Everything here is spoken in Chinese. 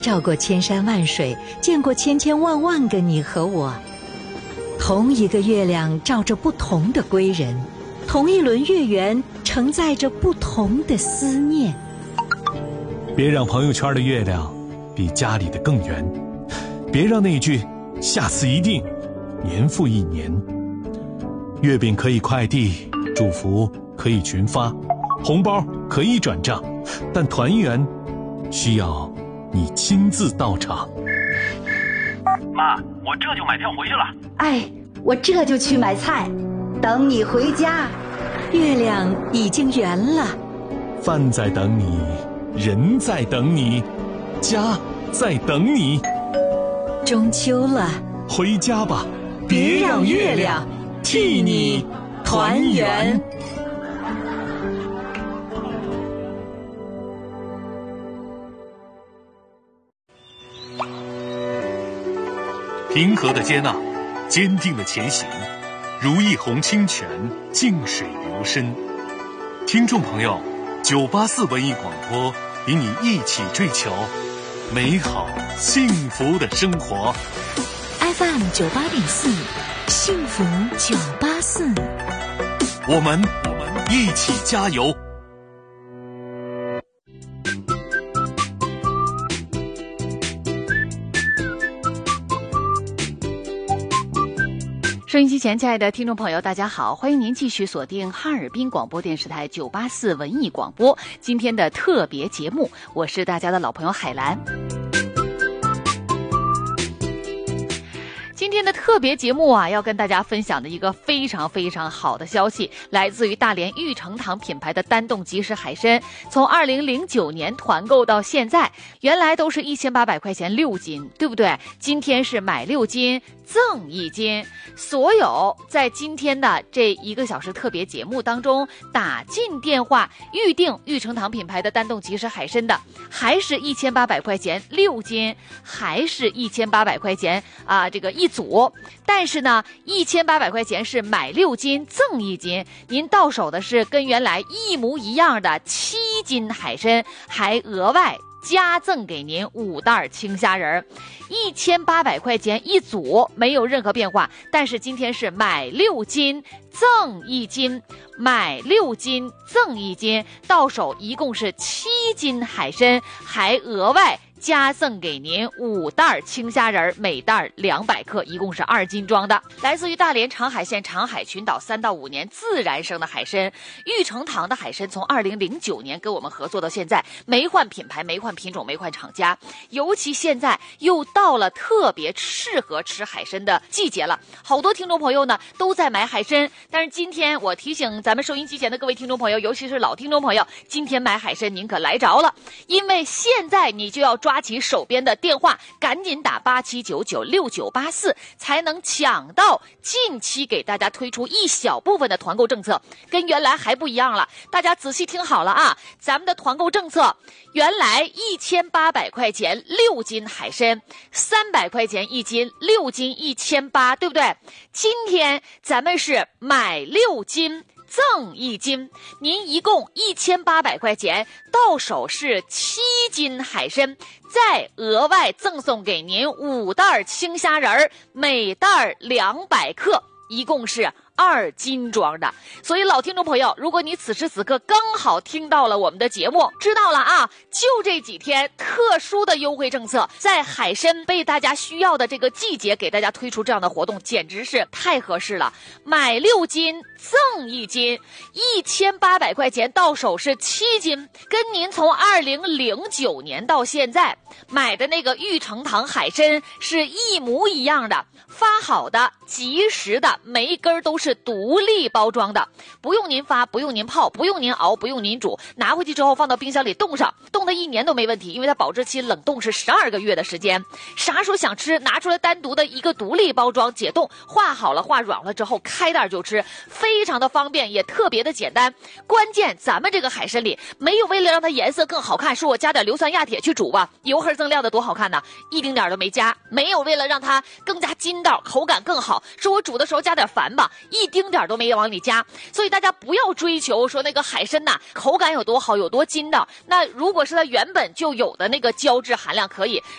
照过千山万水，见过千千万万个你和我。同一个月亮照着不同的归人，同一轮月圆承载着不同的思念。 别让朋友圈的月亮比家里的更圆，别让那句下次一定年复一年。月饼可以快递，祝福可以群发，红包可以转账，但团圆需要你亲自到场。 妈，我这就买票回去了。 哎，我这就去买菜，等你回家。 月亮已经圆了， 饭在等你，人在等你，家在等你。 中秋了， 回家吧，别让月亮替你团圆。平和的接纳，坚定的前行，如一泓清泉，静水流深。听众朋友，984文艺广播与你一起追求美好幸福的生活。 FM 98.4，幸福984， 我们一起加油。 收音机前，亲爱的听众朋友，大家好，欢迎您继续锁定哈尔滨广播电视台984文艺广播今天的特别节目，我是大家的老朋友海兰。今天的特别节目啊，要跟大家分享的一个非常非常好的消息，来自于大连玉成堂品牌的单栋即食海参，从2009年团购到现在，原来都是1800块钱6斤，对不对？今天是买6斤赠1斤。所有在今天的这1个小时特别节目当中打进电话预定玉成堂品牌的单栋即食海参的，还是1800块钱6斤，还是1800块钱这个一组，但是呢1800块钱是买6斤赠1斤，您到手的是跟原来一模一样的7斤海参，还额外加赠给您5袋青虾仁，1800块钱一组，没有任何变化。但是今天是买6斤赠1斤，买6斤赠1斤，到手一共是7斤海参，还额外加赠给您5袋青虾仁，每袋200克，一共是2斤装的。来自于大连长海县长海群岛3到5年自然生的海参，玉成堂的海参从2009年跟我们合作到现在，没换品牌，没换品种，没换厂家。尤其现在又到了特别适合吃海参的季节了，好多听众朋友呢都在买海参，但是今天我提醒咱们收音机前的各位听众朋友，尤其是老听众朋友，今天买海参您可来着了，因为现在你就要抓起手边的电话，赶紧打87996984，才能抢到近期给大家推出一小部分的团购政策，跟原来还不一样了。大家仔细听好了啊，咱们的团购政策原来1800块钱6斤海参，300块钱1斤，6斤1800，对不对？今天咱们是买6斤赠1斤，您一共1800块钱，到手是7斤海参，再额外赠送给您5袋青虾仁，每袋200克，一共是2斤装的。所以老听众朋友，如果你此时此刻刚好听到了我们的节目，知道了啊，就这几天特殊的优惠政策，在海参被大家需要的这个季节给大家推出这样的活动，简直是太合适了。买6斤赠1斤，1800块钱，到手是7斤，跟您从2009年到现在买的那个玉成堂海参是一模一样的，发好的及时的，每一根都是独立包装的，不用您发，不用您泡，不用您熬，不用您煮，拿回去之后放到冰箱里冻上，冻它1年都没问题，因为它保质期冷冻是12个月的时间，啥时候想吃拿出来单独的一个独立包装解冻，化好了化软了之后开袋就吃，非常的方便，也特别的简单。关键咱们这个海参里没有为了让它颜色更好看，说我加点硫酸亚铁去煮吧，油黑锃亮的多好看呢，一丁点都没加。没有为了让它更加筋道口感更好，说我煮的时候加点矾吧，一一丁点都没往里加。所以大家不要追求说那个海参呐口感有多好有多筋道，那如果是它原本就有的那个胶质含量可以，